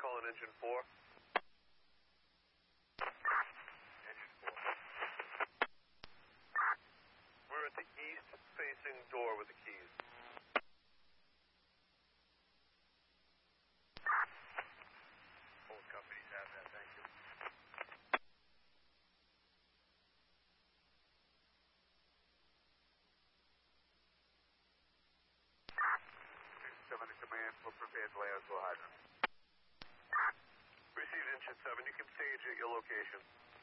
calling engine 4. Engine 4. We're at the east-facing door with the keys. Both companies have that, thank you. 7 to command for prepared layout to hydrant. Received engine 7, you can stage at your location.